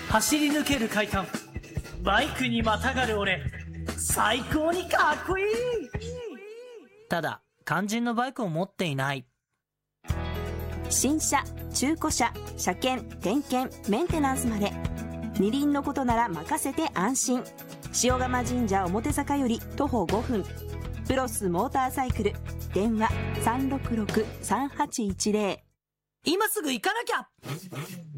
走り抜ける快感、バイクにまたがる俺、最高にかっこいい。ただ肝心のバイクを持っていない。 新車、中古車、車検、点検、メンテナンスまで二輪のことなら任せて安心。塩釜神社表坂より徒歩5分、プロスモーターサイクル。電話366-3810。 今すぐ行かなきゃ。